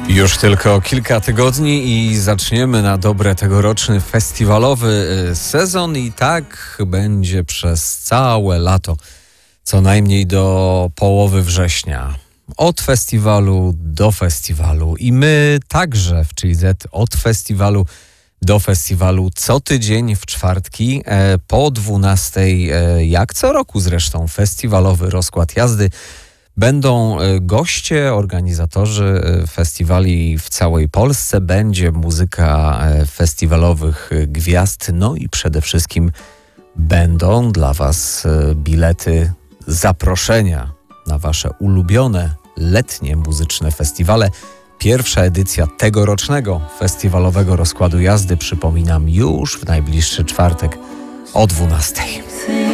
Już tylko kilka tygodni i zaczniemy na dobre tegoroczny festiwalowy sezon i tak będzie przez całe lato, co najmniej do połowy września. Od festiwalu do festiwalu i my także w Chill Z od festiwalu do festiwalu co tydzień w czwartki po 12:00, jak co roku zresztą, festiwalowy rozkład jazdy. Będą goście, organizatorzy festiwali w całej Polsce, będzie muzyka festiwalowych gwiazd, no i przede wszystkim będą dla Was bilety, zaproszenia na Wasze ulubione letnie muzyczne festiwale. Pierwsza edycja tegorocznego festiwalowego rozkładu jazdy, przypominam, już w najbliższy czwartek o 12:00.